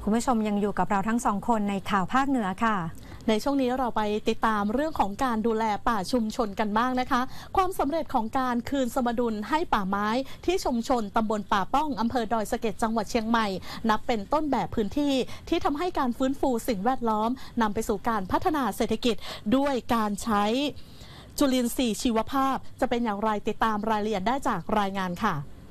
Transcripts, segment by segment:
คุณผู้ชมยังอยู่กับเราทั้งสองคนในข่าวภาคเหนือค่ะในช่วงนี้เราไปติดตามเรื่องของการดูแลป่าชุมชนกันบ้างนะคะความสำเร็จของการคืนสมดุลให้ป่าไม้ที่ชุมชนตำบลป่าป้องอำเภอดอยสะเก็ดจังหวัดเชียงใหม่นับเป็นต้นแบบพื้นที่ที่ทำให้การฟื้นฟูสิ่งแวดล้อมนำไปสู่การพัฒนาเศรษฐกิจด้วยการใช้จุลินทรีย์ชีวภาพจะเป็นอย่างไรติดตามรายละเอียดได้จากรายงานค่ะ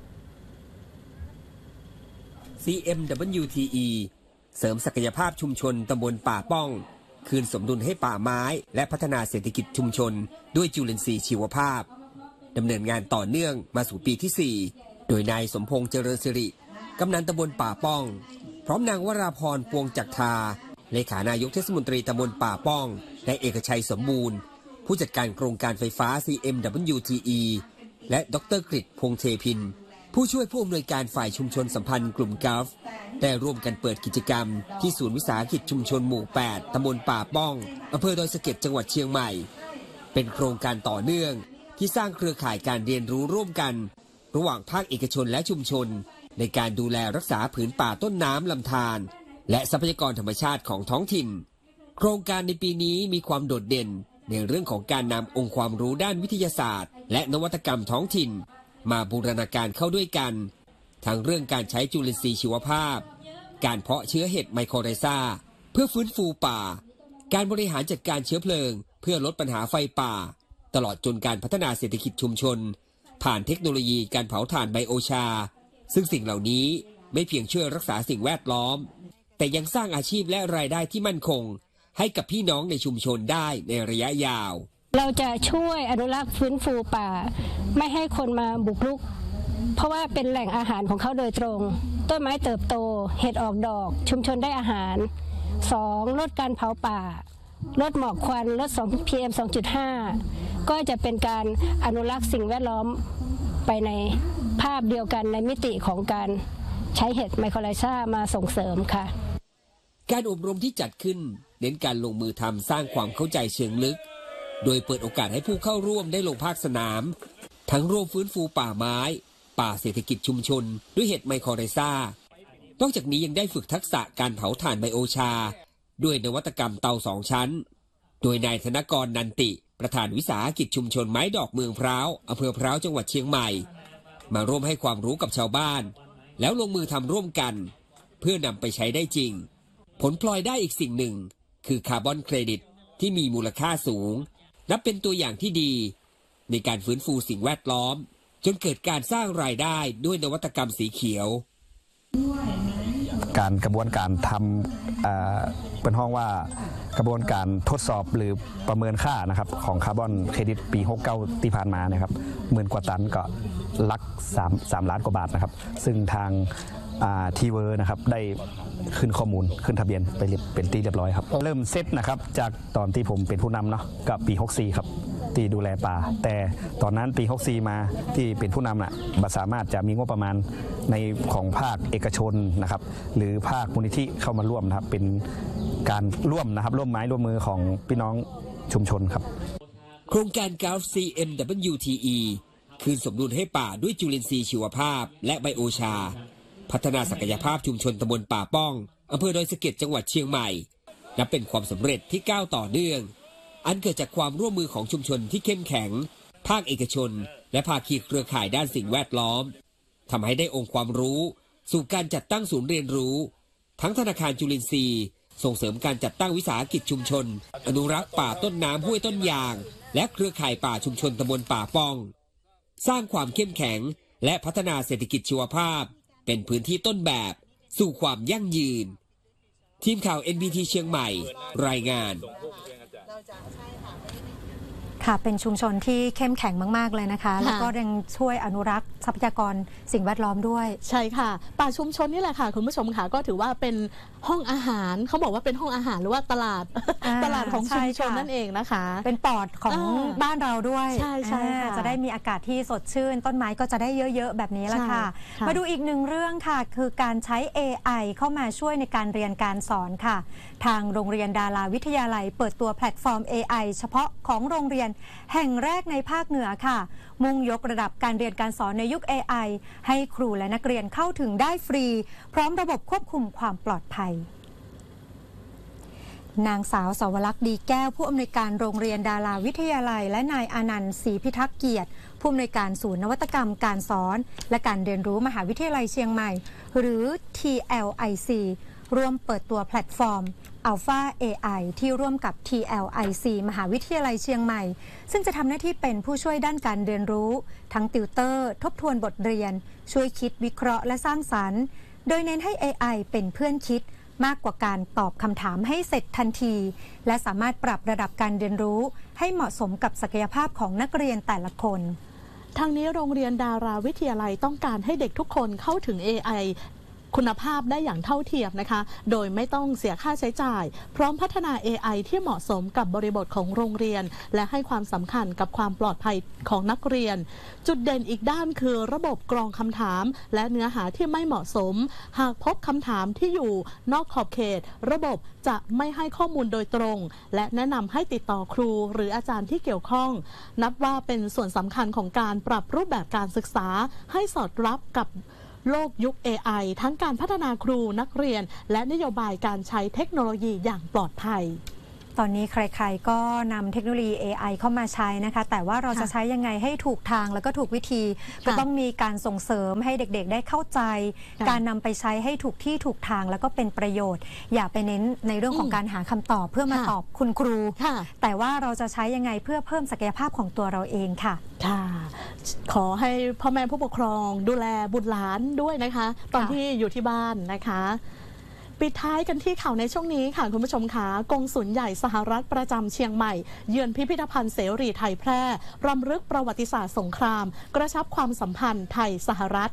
CMWTE เสริมศักยภาพชุมชนตำบลป่าป้องคืนสมดุลให้ป่าไม้และพัฒนาเศรษฐกิจชุมชนด้วยจุลินทรีย์ชีวภาพดำเนินงานต่อเนื่องมาสู่ปีที่ 4โดยนายสมพงษ์เจริญสิริกำนันตำบลป่าป้องพร้อมนางวราพรพวงจักทาเลขานายกเทศมนตรีตำบลป่าป้องและเอกชัยสมบูรณ์ผู้จัดการโครงการไฟฟ้า CMWTE และดร.กฤษพงษ์เทพินผู้ช่วยผู้อำนวยการฝ่ายชุมชนสัมพันธ์กลุ่มกอล์ฟได้ร่วมกันเปิดกิจกรรมที่ศูนย์วิสาหกิจชุมชนหมู่ 8 ตำบลป่าป้องอำเภอดอยสะเก็ดจังหวัดเชียงใหม่เป็นโครงการต่อเนื่องที่สร้างเครือข่ายการเรียนรู้ร่วมกันระหว่างภาคเอกชนและชุมชนในการดูแลรักษาผืนป่าต้นน้ำลำธารและทรัพยากรธรรมชาติของท้องถิ่นโครงการในปีนี้มีความโดดเด่นในเรื่องของการนำองค์ความรู้ด้านวิทยาศาสตร์และนวัตกรรมท้องถิ่นมาบูรณาการเข้าด้วยกันทั้งเรื่องการใช้จุลินทรีย์ชีวภาพการเพาะเชื้อเห็ดไมโครไรซาเพื่อฟื้นฟูป่าการบริหารจัดการเชื้อเพลิงเพื่อลดปัญหาไฟป่าตลอดจนการพัฒนาเศรษฐกิจชุมชนผ่านเทคโนโลยีการเผาถ่านไบโอชาซึ่งสิ่งเหล่านี้ไม่เพียงช่วยรักษาสิ่งแวดล้อมแต่ยังสร้างอาชีพและรายได้ที่มั่นคงให้กับพี่น้องในชุมชนได้ในระยะยาวเราจะช่วยอนุรักษ์ฟื้นฟูป่าไม่ให้คนมาบุกรุกเพราะว่าเป็นแหล่งอาหารของเขาโดยตรงต้นไม้เติบโตเห็ดออกดอกชุมชนได้อาหาร 2. ลดการเผาป่าลดหมอกควันลดPM 2.5 ก็จะเป็นการอนุรักษ์สิ่งแวดล้อมไปในภาพเดียวกันในมิติของการใช้เห็ดไมโครไรซามาส่งเสริมค่ะการอบรมที่จัดขึ้นเน้นการลงมือทำสร้างความเข้าใจเชิงลึกโดยเปิดโอกาสให้ผู้เข้าร่วมได้ลงภาคสนามทั้งร่วมฟื้นฟูป่าไม้ป่าเศรษฐกิจชุมชนด้วยเห็ดไมโครไรซานอกจากนี้ยังได้ฝึกทักษะการเผาถ่านไบโอชาด้วยนวัตกรรมเตา2 ชั้นโดยนายธนกรนันติประธานวิสาหกิจชุมชนไม้ดอกเมืองพร้าวอำเภอพร้าวจังหวัดเชียงใหม่มาร่วมให้ความรู้กับชาวบ้านแล้วลงมือทำร่วมกันเพื่อนำไปใช้ได้จริงผลพลอยได้อีกสิ่งหนึ่งคือคาร์บอนเครดิตที่มีมูลค่าสูงนับเป็นตัวอย่างที่ดีในการฟื้นฟูสิ่งแวดล้อมจนเกิดการสร้างรายได้ด้วยนวัตกรรมสีเขียวการกระบวนการทำเป็นห้องว่ากระบวนการทดสอบหรือประเมินค่านะครับของคาร์บอนเครดิตปี69ที่ผ่านมานะครับ10,000 กว่าตันก็ลัก3 ล้านกว่าบาทนะครับซึ่งทางทีเวอร์นะครับได้ขึ้นข้อมูลขึ้นทะเบียนไปเป็นที่เรียบร้อยครับเริ่มเซตนะครับจากตอนที่ผมเป็นผู้นำเนาะกับปี64ครับที่ดูแลป่าแต่ตอนนั้นปี64มาที่เป็นผู้นำน่ะสามารถจะมีงบประมาณในของภาคเอกชนนะครับหรือภาคมูลนิธิเข้ามาร่วมนะครับเป็นการร่วมนะครับร่วมไม้ร่วมมือของพี่น้องชุมชนครับโครงการ Gulf CMWTE คืนสมดุลให้ป่าด้วยจุลินทรีย์ชีวภาพและไบโอชาพัฒนาศักยภาพชุมชนตำบลป่าป้องอำเภอดอยสะเก็ดจังหวัดเชียงใหม่นับเป็นความสำเร็จที่ก้าวต่อเนื่องอันเกิดจากความร่วมมือของชุมชนที่เข้มแข็งภาคเอกชนและภาคีเครือข่ายด้านสิ่งแวดล้อมทำให้ได้องค์ความรู้สู่การจัดตั้งศูนย์เรียนรู้ทั้งธนาคารจุลินทรีย์ส่งเสริมการจัดตั้งวิสาหกิจชุมชนอนุรักษ์ป่าต้นน้ำห้วยต้นยางและเครือข่ายป่าชุมชนตำบลป่าป้องสร้างความเข้มแข็งและพัฒนาเศรษฐกิจชีวภาพเป็นพื้นที่ต้นแบบสู่ความยั่งยืนทีมข่าว NBT เชียงใหม่รายงานค่ะเป็นชุมชนที่เข้มแข็งมากๆเลยนะคะแล้วก็ยังช่วยอนุรักษ์ทรัพยากรสิ่งแวดล้อมด้วยใช่ค่ะป่าชุมชนนี่แหละค่ะคุณผู้ชมค่ะก็ถือว่าเป็นห้องอาหารเขาบอกว่าเป็นห้องอาหารหรือว่าตลาดของชุมชนนั่นเองนะคะเป็นปอดของบ้านเราด้วยใช่จะได้มีอากาศที่สดชื่นต้นไม้ก็จะได้เยอะๆแบบนี้ละค่ะมาดูอีกหนึ่งเรื่องค่ะคือการใช้ AI เข้ามาช่วยในการเรียนการสอนค่ะทางโรงเรียนดาราวิทยาลัยเปิดตัวแพลตฟอร์ม AI เฉพาะของโรงเรียนแห่งแรกในภาคเหนือค่ะมุ่งยกระดับการเรียนการสอนในยุค AI ให้ครูและนักเรียนเข้าถึงได้ฟรีพร้อมระบบควบคุมความปลอดภัยนางสาวสาวลักษณ์ดีแก้วผู้อำนวยการโรงเรียนดาราวิทยาลัยและนายอานันต์ศรีพิทักษ์เกียรติผู้อำนวยการศูนย์นวัตกรรมการสอนและการเรียนรู้มหาวิทยาลัยเชียงใหม่หรือ TLIC ร่วมเปิดตัวแพลตฟอร์ม Alpha AI ที่ร่วมกับ TLIC มหาวิทยาลัยเชียงใหม่ซึ่งจะทำหน้าที่เป็นผู้ช่วยด้านการเรียนรู้ทั้งติวเตอร์ทบทวนบทเรียนช่วยคิดวิเคราะห์และสร้างสรรค์โดยเน้นให้ AI เป็นเพื่อนคิดมากกว่าการตอบคำถามให้เสร็จทันทีและสามารถปรับระดับการเรียนรู้ให้เหมาะสมกับศักยภาพของนักเรียนแต่ละคนทางนี้โรงเรียนดาราวิทยาลัยต้องการให้เด็กทุกคนเข้าถึง AIคุณภาพได้อย่างเท่าเทียมนะคะโดยไม่ต้องเสียค่าใช้จ่ายพร้อมพัฒนา AI ที่เหมาะสมกับบริบทของโรงเรียนและให้ความสำคัญกับความปลอดภัยของนักเรียนจุดเด่นอีกด้านคือระบบกรองคำถามและเนื้อหาที่ไม่เหมาะสมหากพบคำถามที่อยู่นอกขอบเขตระบบจะไม่ให้ข้อมูลโดยตรงและแนะนำให้ติดต่อครูหรืออาจารย์ที่เกี่ยวข้องนับว่าเป็นส่วนสำคัญของการปรับรูปแบบการศึกษาให้สอดรับกับโลกยุค AI ทั้งการพัฒนาครูนักเรียนและนโยบายการใช้เทคโนโลยีอย่างปลอดภัยตอนนี้ใครๆก็นำเทคโนโลยี AI เข้ามาใช้นะคะแต่ว่าเราจะใช้ยังไงให้ถูกทางแล้วก็ถูกวิธีก็ต้องมีการส่งเสริมให้เด็กๆได้เข้าใจการนำไปใช้ให้ถูกที่ถูกทางแล้วก็เป็นประโยชน์อย่าไปเน้นในเรื่องของการหาคำตอบเพื่อมาตอบคุณครูแต่ว่าเราจะใช้ยังไงเพื่อเพิ่มศักยภาพของตัวเราเองค่ะขอให้พ่อแม่ผู้ปกครองดูแลบุตรหลานด้วยนะคะตอนที่อยู่ที่บ้านนะคะปิดท้ายกันที่ข่าวในช่วงนี้ค่ะคุณผู้ชมคะกงสุลใหญ่สหรัฐประจำเชียงใหม่เยือนพิพิธภัณฑ์เสรีไทยแพร่รำลึกประวัติศาสตร์สงครามกระชับความสัมพันธ์ไทยสหรัฐ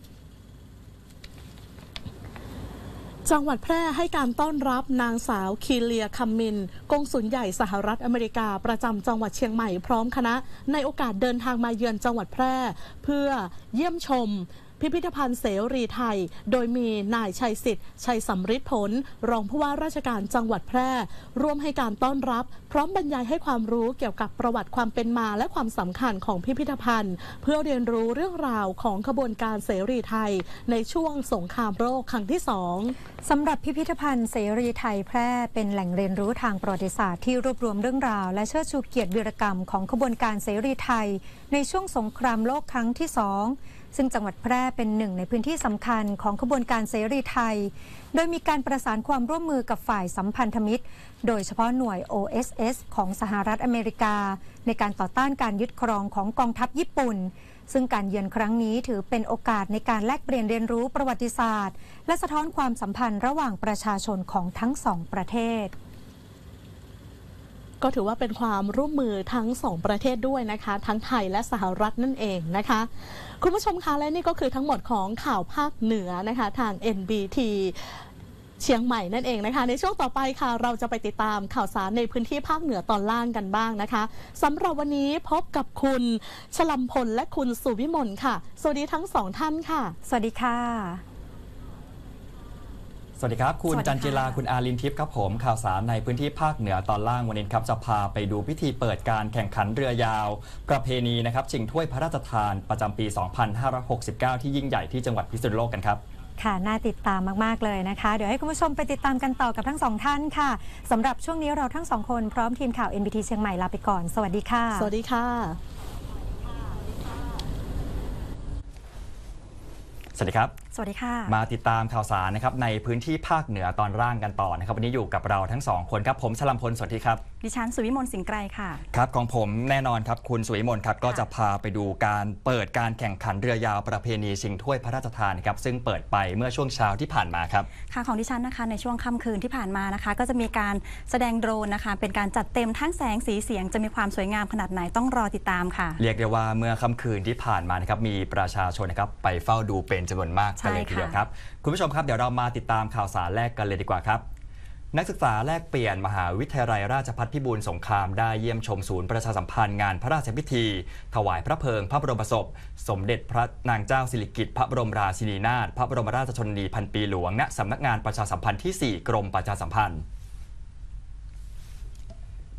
จังหวัดแพร่ให้การต้อนรับนางสาวคีเลียคัมมินกงสุลใหญ่สหรัฐอเมริกาประจำจังหวัดเชียงใหม่พร้อมคณะในโอกาสเดินทางมาเยือนจังหวัดแพร่เพื่อเยี่ยมชมพิพิธภัณฑ์เสรีไทยโดยมีนายชัยสิทธิ์ชัยสำริดผลรองผู้ว่าราชการจังหวัดแพร่ร่วมให้การต้อนรับพร้อมบรรยายให้ความรู้เกี่ยวกับประวัติความเป็นมาและความสำคัญของพิพิธภัณฑ์เพื่อเรียนรู้เรื่องราวของขบวนการเสรีไทยในช่วงสงครามโลกครั้งที่2 สำหรับพิพิธภัณฑ์เสรีไทยแพร่เป็นแหล่งเรียนรู้ทางประวัติศาสตร์ที่รวบรวมเรื่องราวและเชิดชูเกียรติวีรกรรมของขบวนการเสรีไทยในช่วงสงครามโลกครั้งที่2ซึ่งจังหวัดแพร่เป็นหนึ่งในพื้นที่สำคัญของขบวนการเสรีไทยโดยมีการประสานความร่วมมือกับฝ่ายสัมพันธมิตรโดยเฉพาะหน่วย OSS ของสหรัฐอเมริกาในการต่อต้านการยึดครองของกองทัพญี่ปุ่นซึ่งการเยือนครั้งนี้ถือเป็นโอกาสในการแลกเปลี่ยนเรียนรู้ประวัติศาสตร์และสะท้อนความสัมพันธ์ระหว่างประชาชนของทั้งสองประเทศก็ถือว่าเป็นความร่วมมือทั้ง2ประเทศด้วยนะคะทั้งไทยและสหรัฐนั่นเองนะคะคุณผู้ชมคะและนี่ก็คือทั้งหมดของข่าวภาคเหนือนะคะทาง NBT เชียงใหม่นั่นเองนะคะในช่วงต่อไปค่ะเราจะไปติดตามข่าวสารในพื้นที่ภาคเหนือตอนล่างกันบ้างนะคะสำหรับวันนี้พบกับคุณชลัมพลและคุณสุวิมลค่ะสวัสดีทั้ง2ท่านค่ะสวัสดีค่ะสวัสดีครับคุณจันจิราคุณอารินทิพย์ครับผมข่าวสารในพื้นที่ภาคเหนือตอนล่างวันนี้ครับจะพาไปดูพิธีเปิดการแข่งขันเรือยาวประเพณีนะครับชิงถ้วยพระราชทานประจำปี 2569 ที่ยิ่งใหญ่ที่จังหวัดพิษณุโลกกันครับค่ะน่าติดตามมากๆเลยนะคะเดี๋ยวให้คุณผู้ชมไปติดตามกันต่อกับทั้ง2ท่านค่ะสำหรับช่วงนี้เราทั้ง2คนพร้อมทีมข่าว NBT เชียงใหม่ลาไปก่อนสวัสดีค่ะสวัสดีค่ะสวัสดีครับสวัสดีค่ะมาติดตามข่าวสารนะครับในพื้นที่ภาคเหนือตอนล่างกันต่อนะครับวันนี้อยู่กับเราทั้ง2คนครับผมชลัมพลสวัสดีครับดิฉันสุวิมลสิงห์ไกรค่ะครับของผมแน่นอนครับคุณสุวิมลครับก็จะพาไปดูการเปิดการแข่งขันเรือยาวประเพณีชิงถ้วยพระราชทานครับซึ่งเปิดไปเมื่อช่วงเช้าที่ผ่านมาครับค่ะของดิฉันนะคะในช่วงค่ำคืนที่ผ่านมานะคะก็จะมีการแสดงโดรนนะคะเป็นการจัดเต็มทั้งแสงสีเสียงจะมีความสวยงามขนาดไหนต้องรอติดตามค่ะเรียกได้ว่าเมื่อค่ำคืนที่ผ่านมานะครับมีประชาชนนะครับไปเฝ้าดูเป็นจำนวนมากกันเลยทีเดียวครับคุณผู้ชมครับเดี๋ยวเรามาติดตามข่าวสารแรกกันเลยดีกว่าครับนักศึกษาแลกเปลี่ยนมหาวิทยาลัยราชภัฏพิบูลสงครามได้เยี่ยมชมศูนย์ประชาสัมพันธ์งานพระราชพิธีถวายพระเพลิงพระบรมศพสมเด็จพระนางเจ้าสิริกิติ์พระบรมราชินีนาถพระบรมราชชนนีพันปีหลวงณสำนักงานประชาสัมพันธ์ที่4กรมประชาสัมพันธ์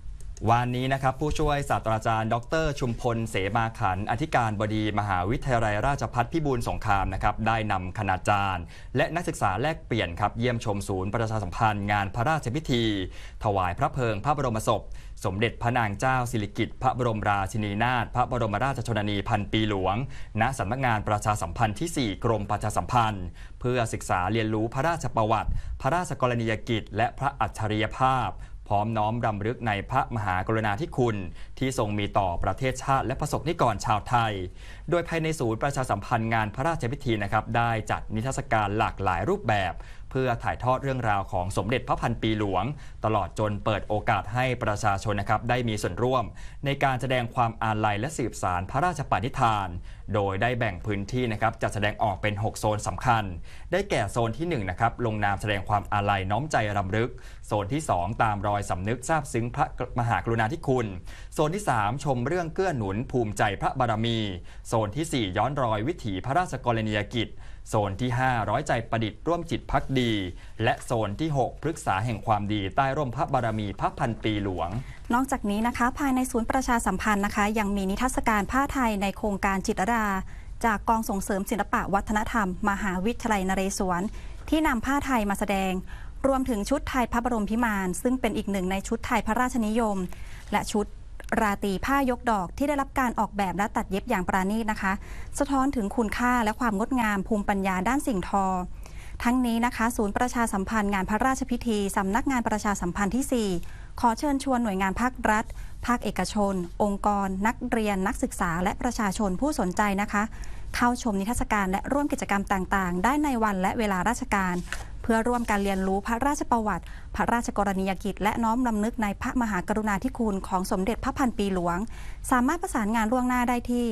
วันนี้นะครับผู้ช่วยศาสตราจารย์ดร.ชุมพลเสมาขันธ์อธิการบดีมหาวิทยาลัยราชภัฏพิบูลสงครามนะครับได้นำคณาจารย์และนักศึกษาแลกเปลี่ยนครับเยี่ยมชมศูนย์ประชาสัมพันธ์งานพระราชพิธีถวายพระเพลิงพระบรมศพสมเด็จพระนางเจ้าสิริกิติ์พระบรมราชินีนาถพระบรมราชชนนีพันปีหลวงณสำนักงานประชาสัมพันธ์ที่ 4 กรมประชาสัมพันธ์เพื่อศึกษาเรียนรู้พระราชประวัติพระราชกรณียกิจและพระอัจฉริยภาพพร้อมน้อมรำลึกในพระมหากรุณาธิคุณที่ทรงมีต่อประเทศชาติและประสบนิกรชาวไทยโดยภายในศูนย์ประชาสัมพันธ์งานพระราชพิธีนะครับได้จัดนิทรรศการหลากหลายรูปแบบเพื่อถ่ายทอดเรื่องราวของสมเด็จพระพันปีหลวงตลอดจนเปิดโอกาสให้ประชาชนนะครับได้มีส่วนร่วมในการแสดงความอาลัยและสืบสานพระราชปณิธานโดยได้แบ่งพื้นที่นะครับจัดแสดงออกเป็น6โซนสำคัญได้แก่โซนที่1นะครับลงนามแสดงความอาลัยน้อมใจรำลึกโซนที่2ตามรอยสำนึกซาบซึ้งพระมหากรุณาธิคุณโซนที่3ชมเรื่องเกื้อหนุนภูมิใจพระบารมีโซนที่4ย้อนรอยวิถีพระราชกรณียกิจโซนที่5ร้อยใจประดิษฐ์ร่วมจิตภักดีและโซนที่6พฤกษาแห่งความดีใต้ร่มพระบารมีพระพันปีหลวงนอกจากนี้นะคะภายในศูนย์ประชาสัมพันธ์นะคะยังมีนิทรรศการผ้าไทยในโครงการจิตรดาจากกองส่งเสริมศิลปะวัฒนธรรมมหาวิทยาลัยนเรศวรที่นำผ้าไทยมาแสดงรวมถึงชุดไทยพระบรมพิมานซึ่งเป็นอีกหนึ่งในชุดไทยพระราชนิยมและชุดราตรีผ้ายกดอกที่ได้รับการออกแบบและตัดเย็บอย่างปราณีตนะคะสะท้อนถึงคุณค่าและความงดงามภูมิปัญญาด้านสิ่งทอทั้งนี้นะคะศูนย์ประชาสัมพันธ์งานพระราชพิธีสำนักงานประชาสัมพันธ์ที่ 4ขอเชิญชวนหน่วยงานภาครัฐภาคเอกชนองค์กรนักเรียนนักศึกษาและประชาชนผู้สนใจนะคะเข้าชมนิทรรศการและร่วมกิจกรรมต่างๆได้ในวันและเวลาราชการเพื่อร่วมกันเรียนรู้พระราชประวัติพระราชกรณียกิจและน้อมรำลึกในพระมหากรุณาธิคุณของสมเด็จพระพันปีหลวงสามารถประสานงานล่วงหน้าได้ที่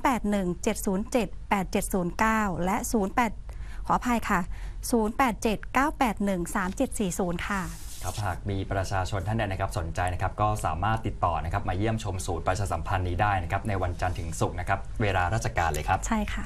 0817078709และขออภัยค่ะ0879813740ค่ะครับหากมีประชาชนท่านใดนะครับสนใจนะครับก็สามารถติดต่อนะครับมาเยี่ยมชมศูนย์ประชาสัมพันธ์นี้ได้นะครับในวันจันทร์ถึงศุกร์นะครับเวลาราชการเลยครับใช่ค่ะ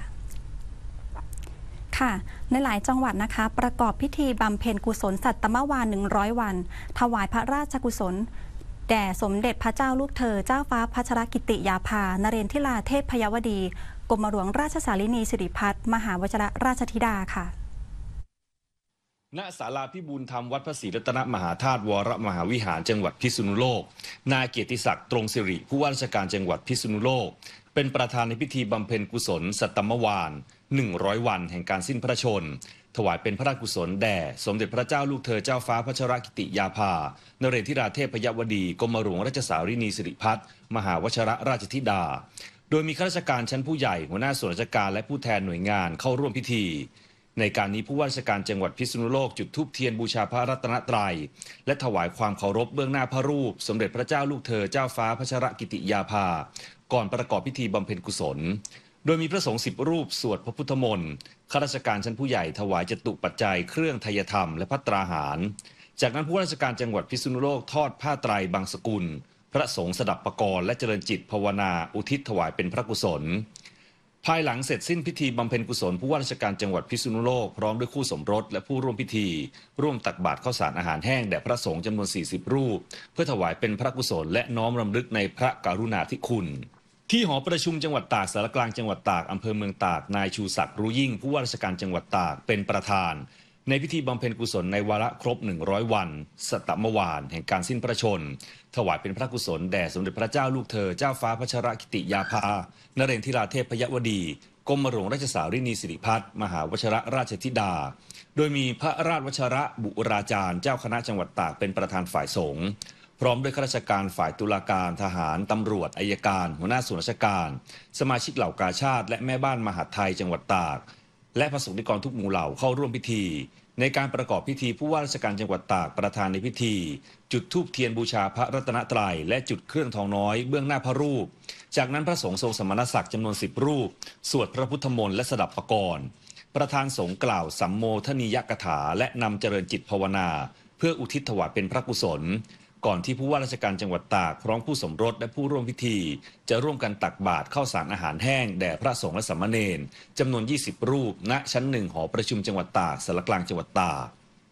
ค่ะในหลายจังหวัดนะคะประกอบพิธีบำเพ็ญกุศลสัตตมวา100 วันถวายพระราชกุศลแด่สมเด็จพระเจ้าลูกเธอเจ้าฟ้าพัชรกิติยาภานเรนทิราเทพพยวดีกรมหลวงราชสารินีสิริพัฒน์มหาวชิรราชธิดาค่ะณศาลาพิบูลธรรมวัดพระศรีรัตนมหาธาตุวรมหาวิหารจังหวัดพิษณุโลกนายเกียรติศักดิ์ตรงสิริผู้ว่าราชการจังหวัดพิษณุโลกเป็นประธานในพิธีบำเพ็ญกุศลสัตตมวาฬ100 วันแห่งการสิ้นพระชนม์ถวายเป็นพระราชกุศลแด่สมเด็จพระเจ้าลูกเธอเจ้าฟ้าพัชรกิติยาภานเรนทิราเทพพยวดีกรมหลวงราชสารินีสิริพัฒน์มหาวชิรราชธิดาโดยมีข้าราชการชั้นผู้ใหญ่หัวหน้าส่วนราชการและผู้แทนหน่วยงานเข้าร่วมพิธีในการนี้ผู้ว่าราชการจังหวัดพิษณุโลกจุดธูปเทียนบูชาพระรัตนตรัยและถวายความเคารพเบื้องหน้าพระรูปสมเด็จพระเจ้าลูกเธอเจ้าฟ้าพัชรกิติยาภาก่อนประกอบพิธีบำเพ็ญกุศลโดยมีพระสงฆ์10 รูปสวดพระพุทธมนต์ข้าราชการชั้นผู้ใหญ่ถวายจตุปัจจัยเครื่องไทยธรรมและภัตตราหารจากนั้นผู้ว่าราชการจังหวัดพิษณุโลกทอดผ้าไตรบางสกุลพระสงฆ์สดับประกรณ์และเจริญจิตภาวนาอุทิศถวายเป็นพระกุศลภายหลังเสร็จสิ้นพิธีบำเพ็ญกุศลผู้ว่าราชการจังหวัดพิษณุโลกพร้อมด้วยคู่สมรสและผู้ร่วมพิธีร่วมตักบาตรข้าวสารอาหารแห้งแด่พระสงฆ์จำนวน40 รูปเพื่อถวายเป็นพระกุศลและน้อมรำลึกในพระกรุณาธิคุณที่หอประชุมจังหวัดตากสารกลางจังหวัดตากอำเภอเมืองตากนายชูศักดิ์รู้ยิ่งผู้ว่าราชการจังหวัดตากเป็นประธานในพิธีบำเพ็ญกุศลในวาระครบ100 วันสัตตมวาฬแห่งการสิ้นพระชนม์ถวายเป็นพระกุศลแด่สมเด็จพระเจ้าลูกเธอเจ้าฟ้าพัชรกิติยาภานเรนทิราเทพพยวดีกรมหลวงราชสารินีสิริพัฒน์มหาวชิรราชธิดาโดยมีพระราชวชระบุราจารย์เจ้าคณะจังหวัดตากเป็นประธานฝ่ายสงฆ์พร้อมด้วยข้าราชการฝ่ายตุลาการทหารตำรวจอัยการหัวหน้าส่วนราชการสมาชิกเหล่ากาชาติและแม่บ้านมหาดไทยจังหวัดตากและประสงค์นิกรทุกหมู่เหล่าเข้าร่วมพิธีในการประกอบพิธีผู้ว่าราชการจังหวัดตากประธานในพิธีจุดธูปเทียนบูชาพระรัตนตรัยและจุดเครื่องทองน้อยเบื้องหน้าพระรูปจากนั้นพระสงฆ์ทรงสมณศักดิ์จำนวน10 รูปสวดพระพุทธมนต์และสดับประกรณ์ประธานสงฆ์กล่าวสัมโมทนียกถาและนำเจริญจิตภาวนาเพื่ออุทิศถวายเป็นพระกุศลก่อนที่ผู้ว่าราชการจังหวัดตากพร้อมผู้สมรสและผู้ร่วมพิธีจะร่วมกันตักบาตรข้าวสารอาหารแห้งแด่พระสงฆ์และสามเณรจำนวน20 รูปณชั้น 1หอประชุมจังหวัดตากสารกลางจังหวัดตาก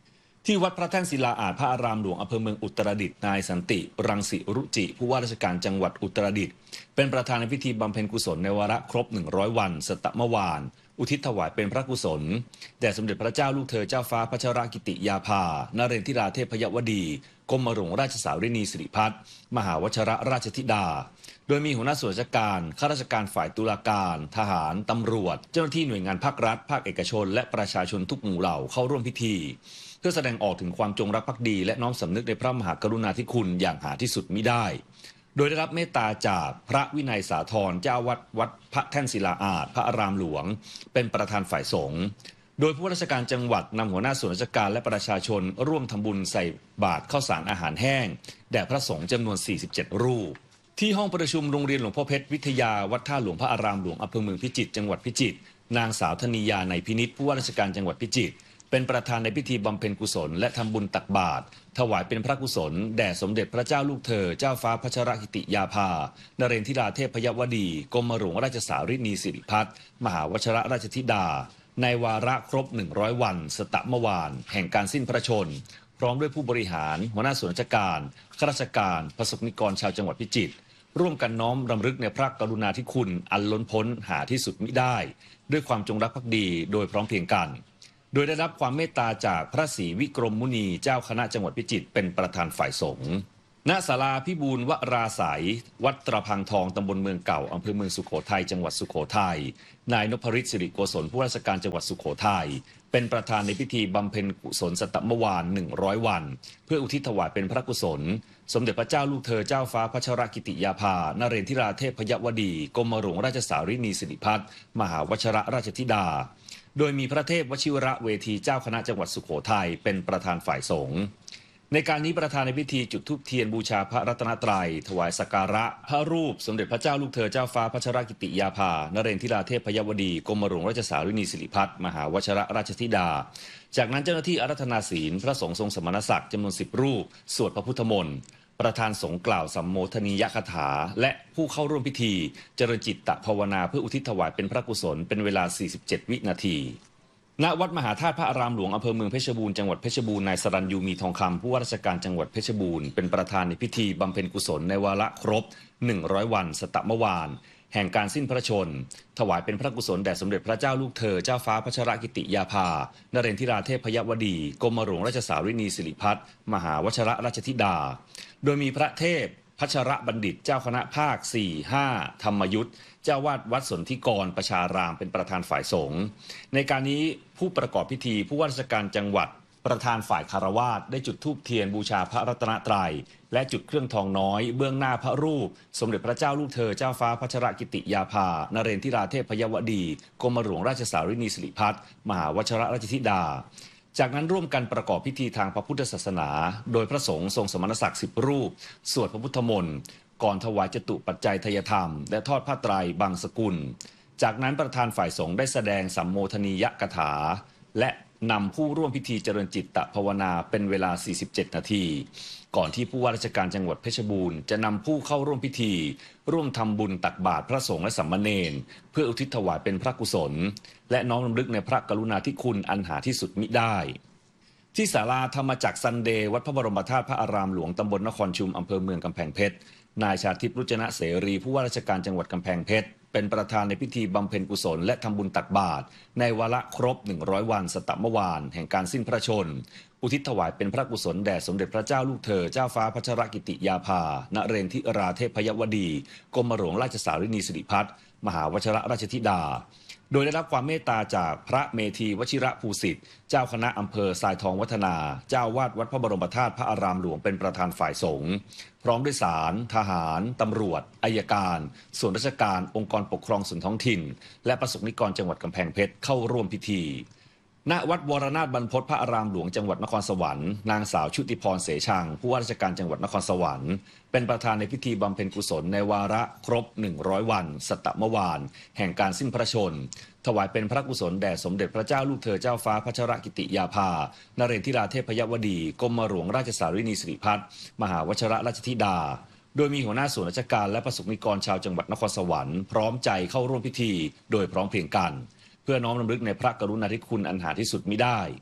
ที่วัดพระแท่นศิลาอาจพระอารามหลวงอำเภอเมืองอุตรดิตถ์นายสันติรังสิรุจิผู้ว่าราชการจังหวัดอุตรดิตถ์เป็นประธานในพิธีบำเพ็ญกุศลในวาระครบ100วันสตมวานอุทิศถวายเป็นพระกุศลแด่สมเด็จพระเจ้าลูกเธอเจ้าฟ้าพัชรกิติยาภานเรนทิราเทพยวดีกรมหลวงราชสารินีสิริพัฒน์มหาวชรราชธิดาโดยมีหัวหน้าส่วนราชการข้าราชการฝ่ายตุลาการทหารตำรวจเจ้าหน้าที่หน่วยงานภาครัฐภาคเอกชนและประชาชนทุกหมู่เหล่าเข้าร่วมพิธีเพื่อแสดงออกถึงความจงรักภักดีและน้อมสำนึกในพระมหากรุณาธิคุณอย่างหาที่สุดมิได้โดยได้รับเมตตาจากพระวินัยสาธรเจ้าวัดพระแท่นศิลาอาจพระอารามหลวงเป็นประธานฝ่ายสงฆ์โดยผู้ว่าราชการจังหวัดนำหัวหน้าส่วนราชการและประชาชนร่วมทำบุญใส่บาตรข้าวสารอาหารแห้งแด่พระสงฆ์จำนวน47รูปที่ห้องประชุมโรงเรียนหลวงพ่อเพชรวิทยาวัดท่าหลวงพระอารามหลวงอำเภอเมืองพิจิตรจังหวัดพิจิตรนางสาวธนียาในพินิจผู้ว่าราชการจังหวัดพิจิตรเป็นประธานในพิธีบำเพ็ญกุศลและทำบุญตักบาตรถวายเป็นพระกุศลแด่สมเด็จพระเจ้าลูกเธอเจ้าฟ้าพัชรกิติยาภานเรนทิราเทพยวดีกรมหลวงราชสารินีสิริพัฒน์มหาวชรราชธิดาในวาระครบ100วันสตมวานแห่งการสิ้นพระชนม์พร้อมด้วยผู้บริหารหัวหน้าส่วนราชการข้าราชการประสบนิกรชาวจังหวัดพิจิตรร่วมกันน้อมรำลึกในพระกรุณาธิคุณอันล้นพ้นหาที่สุดมิได้ด้วยความจงรักภักดีโดยพร้อมเพรียงกันโดยได้รับความเมตตาจากพระศรีวิกรมมุนีเจ้าคณะจังหวัดพิจิตรเป็นประธานฝ่ายสงฆ์ณศาลาพิบูลวราศัยวัดตระพังทองตำบลเมืองเก่าอำเภอเมืองสุโขทัยจังหวัดสุโขทัยนายนพฤทธิ์สิริโกศลผู้ราชการจังหวัดสุโขทัยเป็นประธานในพิธีบำเพ็ญกุศลสตมวาน100วันเพื่ออุทิศถวายเป็นพระกุศลสมเด็จพระเจ้าลูกเธอเจ้าฟ้าพัชรกิติยาภานเรนทิราเทพยวดีกรมหลวงราชสารินีสิริพัฒน์มหาวชรราชธิดาโดยมีพระเทพวชิระเวทีเจ้าคณะจังหวัดสุโขทัยเป็นประธานฝ่ายสงฆ์ในการนี้ประธานในพิธีจุดธูปเทียนบูชาพระรัตนตรัยถวายสักการะพระรูปสมเด็จพระเจ้าลูกเธอเจ้าฟ้าพัชรกิติยาภานเรนทิราเทพยวดีกรมหลวงราชสารินีสิริพัฒน์มหาวชรราชธิดาจากนั้นเจ้าหน้าที่อาราธนาศีลพระสงฆ์ทรงสมณศักดิ์จำนวน10รูปสวดพระพุทธมนต์ประธานสงฆ์กล่าวสัมโมทนียคาถาและผู้เข้าร่วมพิธีเจริญจิตตภาวนาเพื่ออุทิศถวายเป็นพระกุศลเป็นเวลา47วินาทีณวัดมหาธาตุพระอารามหลวงอำเภอเมืองเพชรบูรณ์จังหวัดเพชรบูรณ์นายสรัญยูมีทองคำผู้ว่าราชการจังหวัดเพชรบูรณ์เป็นประธานในพิธีบำเพ็ญกุศลในวาระครบ100วันสตมวานแห่งการสิ้นพระชนม์ถวายเป็นพระกุศลแด่สมเด็จพระเจ้าลูกเธอเจ้าฟ้าพัชรกิติยาภานเรนทิราเทพยวดีกรมหลวงราชสารินีสิริพัฒน์มหาวชรราชธิดาโดยมีพระเทพพัชรบัณฑิตเจ้าคณะภาค 4-5 ธรรมยุทธเจ้าวาดวัดสนธิกรประชารามเป็นประธานฝ่ายสงฆ์ในการนี้ผู้ประกอบพิธีผู้ว่าราชการจังหวัดประธานฝ่ายคารวาสได้จุดธูปเทียนบูชาพระรัตนตรัยและจุดเครื่องทองน้อยเบื้องหน้าพระรูปสมเด็จพระเจ้าลูกเธอเจ้าฟ้าพัชรกิติยาภานเรนทิราเทพยวดีกรมหลวงราชสารินีสิริพัฒน์มหาวชรราชธิดาจากนั้นร่วมกันประกอบพิธีทางพระพุทธศาสนาโดยพระสงฆ์ทรงสมณศักดิ์10รูปสวดพระพุทธมนต์ก่อนถวายจตุปัจจัยทายธรรมและทอดผ้าไตรบางสกุลจากนั้นประธานฝ่ายสงฆ์ได้แสดงสัมโมทนียกถาและนำผู้ร่วมพิธีเจริญจิตตภาวนาเป็นเวลา47นาทีก่อนที่ผู้ว่าราชการจังหวัดเพชรบูรณ์จะนำผู้เข้าร่วมพิธีร่วมทำบุญตักบาตรพระสงฆ์และสามเณรเพื่ออุทิศถวายเป็นพระกุศลและน้อมรำลึกในพระกรุณาธิคุณอันหาที่สุดมิได้ที่ศาลาธรรมจักรซันเดย์วัดพระบรมธาตุพระอารามหลวงตำบลนครชุมอำเภอเมืองกำแพงเพชรนายชาทิพย์รุจนะเสรีผู้ว่าราชการจังหวัดกำแพงเพชรเป็นประธานในพิธีบำเพ็ญกุศลและทำบุญตักบาตรในวาระครบ100วันสตมวานแห่งการสิ้นพระชนม์อุทิศถวายเป็นพระกุศลแด่สมเด็จพระเจ้าลูกเธอเจ้าฟ้าพัชรกิติยาภานเรนทิราเทพยวดีกรมหลวงราชสารินีสิริพัฒน์มหาวชรราชธิดาโดยได้รับความเมตตาจากพระเมธีวชิระภูสิทธิ์เจ้าคณะอำเภอทรายทองวัฒนาเจ้าวาดวัดพระบรมธาตุพระอารามหลวงเป็นประธานฝ่ายสงฆ์พร้อมด้วยศาลทหารตำรวจอัยการส่วนราชการองค์กรปกครองส่วนท้องถิ่นและประสบนิกรจังหวัดกำแพงเพชรเข้าร่วมพิธีณวัดวรนาถบรรพตพระอารามหลวงจังหวัดนครสวรรค์นางสาวชุติพรเสชังผู้ว่าราชการจังหวัดนครสวรรค์เป็นประธานในพิธีบำเพ็ญกุศลในวาระครบ100วันสตมวานแห่งการสิ้นพระชนม์ถวายเป็นพระกุศลแด่สมเด็จพระเจ้าลูกเธอเจ้าฟ้าพัชรกิติยาภานเรนทิราเทพยวดีกรมหลวงราชสารินีสิริพัฒน์มหาวชรราชธิดาโดยมีหัวหน้าส่วนราชการและประสบนิกรชาวจังหวัดนครสวรรค์พร้อมใจเข้าร่วมพิธีโดยพร้อมเพรียงกันเพื่อน้อมรำลึกในพระกรุณาธิคุณอันหาที่สุดมิได้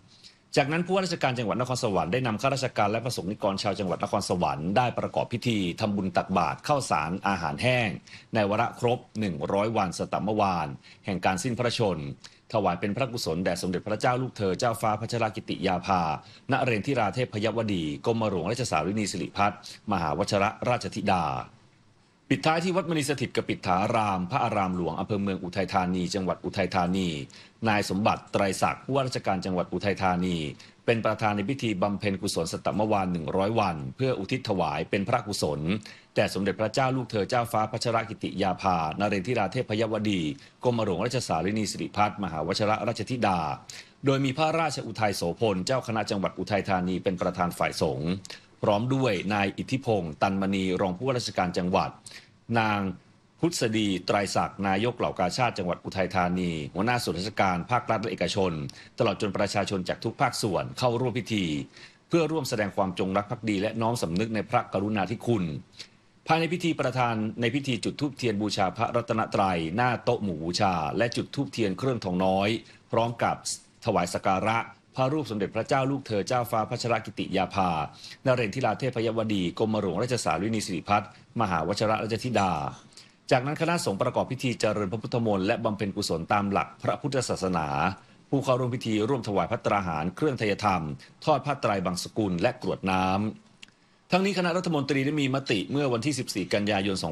จากนั้นผู้ว่าราชการจังหวัดนครสวรรค์ได้นำข้าราชการและประสงค์นิกรชาวจังหวัดนครสวรรค์ได้ประกอบพิธีทำบุญตักบาตรข้าวสารอาหารแห้งในวาระครบ100 วันสตมวานแห่งการสิ้นพระชนม์ถวายเป็นพระกุศลแด่สมเด็จพระเจ้าลูกเธอเจ้าฟ้าพัชรกิติยาภานเรนทิราเทพยวดีกรมหลวงราชสารินีสิริพัฒน์มหาวชรราชธิดาปิดท้ายที่วัดมณีสถิตกปิฏฐารามพระอารามหลวงอำเภอเมืองอุทัยธานีจังหวัดอุทัยธานีนายสมบัติไตรศักดิ์ผู้ว่าราชการจังหวัดอุทัยธานีเป็นประธานในพิธีบำเพ็ญกุศลสตมวาน100 วันเพื่ออุทิศถวายเป็นพระกุศลแด่สมเด็จพระเจ้าลูกเธอเจ้าฟ้าพัชรกิติยาภานเรนทิราเทพยวดีกรมหลวงราชสารินีสิริพัฒน์มหาวชรราชธิดาโดยมีพระราชอุทัยโสพลเจ้าคณะจังหวัดอุทัยธานีเป็นประธานฝ่ายสงฆ์พร้อมด้วยนายอิทธิพงศ์ตันมณีรองผู้ว่าราชการจังหวัดนางพุทธดีไตรศักดิ์นายกเหล่ากาชาติจังหวัดอุทัยธานีหัวหน้าส่วนราชการภาครัฐและเอกชนตลอดจนประชาชนจากทุกภาคส่วนเข้าร่วมพิธีเพื่อร่วมแสดงความจงรักภักดีและน้อมสำนึกในพระกรุณาธิคุณภายในพิธีประธานในพิธีจุดธูปเทียนบูชาพระรัตนตรัยหน้าโต๊ะหมู่บูชาและจุดธูปเทียนเครื่องทองน้อยพร้อมกับถวายสักการะพระรูปสมเด็จพระเจ้าลูกเธอเจ้าฟ้าพัชรกิติยาภานเรนทิราเทพยวดีกรมหลวงราชสารินีสิริพัฒน์มหาวชรราชธิดาจากนั้นคณะสงฆ์ประกอบพิธีเจริญพระพุทธมนต์และบำเพ็ญกุศลตามหลักพระพุทธศาสนาผู้เข้าร่วมพิธีร่วมถวายภัตตาหารเครื่องไทยธรรมทอดผ้าไตรบางสกุลและกรวดน้ำทั้งนี้คณะรัฐมนตรีได้มีมติเมื่อวันที่14 กันยายน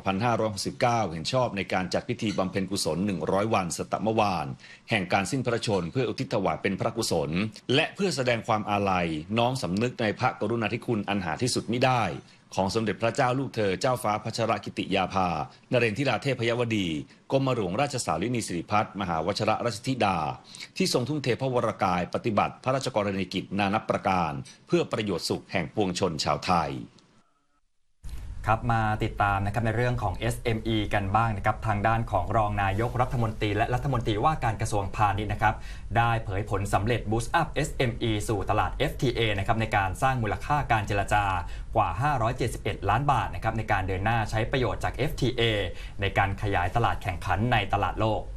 2569 เห็นชอบในการจัดพิธีบำเพ็ญกุศล100 วันสตมวานแห่งการสิ้นพระชนม์เพื่ออุทิศถวายเป็นพระกุศลและเพื่อแสดงความอาลัยน้อมสำนึกในพระกรุณาธิคุณอันหาที่สุดมิได้ของสมเด็จพระเจ้าลูกเธอเจ้าฟ้าพัชรกิติยาภานเรนทิราเทพยวดีกรมหลวงราชสารินีสิริพัฒน์มหาวชรราชธิดาที่ทรงทุ่มเทพระวรกายปฏิบัติพระราชกรณียกิจนานับประการเพื่อประโยชน์สุขแห่งปวงชนชาวไทยครับมาติดตามนะครับในเรื่องของ SME กันบ้างนะครับทางด้านของรองนายกรัฐมนตรีและรัฐมนตรีว่าการกระทรวงพาณิชย์นะครับได้เผยผลสำเร็จ Boost Up SME สู่ตลาด FTA นะครับในการสร้างมูลค่าการเจรจากว่า571 ล้านบาทนะครับในการเดินหน้าใช้ประโยชน์จาก FTA ในการขยายตลาดแข่งขันในตลาดโลก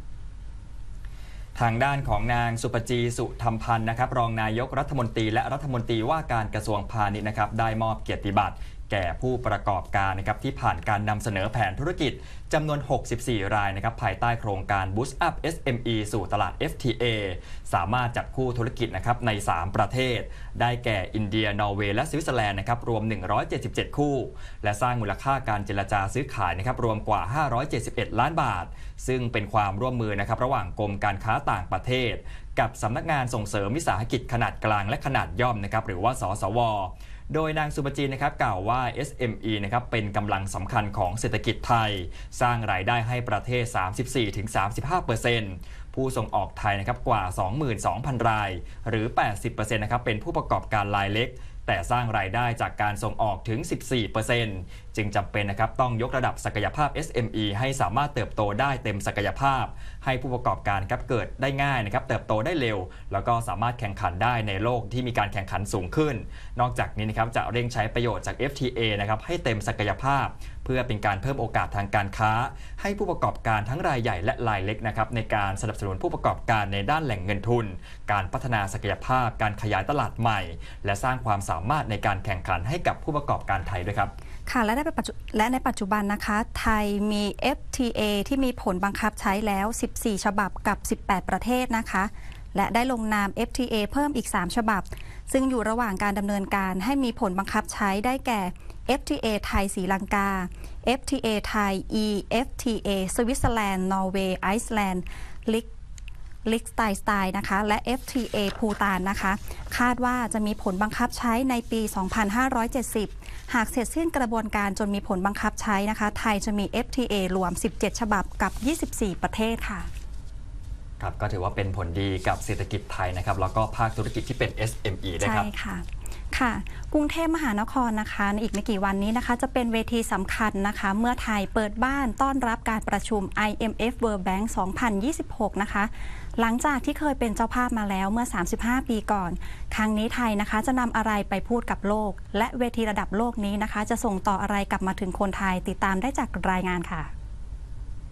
ทางด้านของนางสุปจีสุธรรมพันธ์นะครับรองนายกรัฐมนตรีและรัฐมนตรีว่าการกระทรวงพาณิชย์นะครับได้มอบเกียรติบัตรแก่ผู้ประกอบการนะครับที่ผ่านการนำเสนอแผนธุรกิจจำนวน64 รายนะครับภายใต้โครงการ Boost Up SME สู่ตลาด FTA สามารถจับคู่ธุรกิจนะครับใน3ประเทศได้แก่อินเดียนอร์เวย์และสวิตเซอร์แลนด์นะครับรวม177คู่และสร้างมูลค่าการเจรจาซื้อขายนะครับรวมกว่า571 ล้านบาทซึ่งเป็นความร่วมมือนะครับระหว่างกรมการค้าต่างประเทศกับสำนักงานส่งเสริมวิสาหกิจขนาดกลางและขนาดย่อมนะครับหรือว่าสสวโดยนางสุปจีนะครับกล่าวว่า SME นะครับเป็นกำลังสำคัญของเศรษฐกิจไทยสร้างรายได้ให้ประเทศ 34-35% ผู้ส่งออกไทยนะครับกว่า 22,000 รายหรือ 80% นะครับเป็นผู้ประกอบการรายเล็กแต่สร้างรายได้จากการส่งออกถึง 14% จึงจำเป็นนะครับต้องยกระดับศักยภาพ SME ให้สามารถเติบโตได้เต็มศักยภาพให้ผู้ประกอบการครับเกิดได้ง่ายนะครับเติบโตได้เร็วแล้วก็สามารถแข่งขันได้ในโลกที่มีการแข่งขันสูงขึ้นนอกจากนี้นะครับจะเร่งใช้ประโยชน์จาก FTA นะครับให้เต็มศักยภาพเพื่อเป็นการเพิ่มโอกาสทางการค้าให้ผู้ประกอบการทั้งรายใหญ่และรายเล็กนะครับในการสนับสนุนผู้ประกอบการในด้านแหล่งเงินทุนการพัฒนาศักยภาพการขยายตลาดใหม่และสร้างความสามารถในการแข่งขันให้กับผู้ประกอบการไทยด้วยครับค่ะและในปัจจุบันนะคะไทยมี FTA ที่มีผลบังคับใช้แล้ว14ฉบับกับ18ประเทศนะคะและได้ลงนาม FTA เพิ่มอีก3ฉบับซึ่งอยู่ระหว่างการดำเนินการให้มีผลบังคับใช้ได้แก่ FTA ไทยศรีลังกา FTA ไทย EFTA สวิตเซอร์แลนด์นอร์เวย์ไอซ์แลนด์ลิกไตน์นะคะและ FTA ภูฏานนะคะคาดว่าจะมีผลบังคับใช้ในปี 2570 หากเสร็จสิ้นกระบวนการจนมีผลบังคับใช้นะคะไทยจะมี FTA รวม17ฉบับกับ24ประเทศค่ะครับก็ถือว่าเป็นผลดีกับเศรษฐกิจไทยนะครับแล้วก็ภาคธุรกิจที่เป็น SME ด้วยครับใช่ค่ะค่ะกรุงเทพมหานครนะคะในอีกไม่กี่วันนี้นะคะจะเป็นเวทีสำคัญนะคะเมื่อไทยเปิดบ้านต้อนรับการประชุม IMF World Bank 2026 นะคะหลังจากที่เคยเป็นเจ้าภาพมาแล้วเมื่อ35ปีก่อนครั้งนี้ไทยนะคะจะนำอะไรไปพูดกับโลกและเวทีระดับโลกนี้นะคะจะส่งต่ออะไรกลับมาถึงคนไทยติดตามได้จากรายงานค่ะ